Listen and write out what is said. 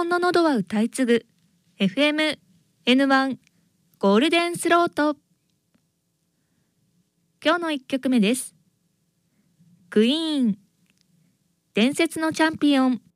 の喉は歌い継ぐ FM N1 ゴールデンスロート。今日の1曲目です。クイーン、伝説のチャンピオン。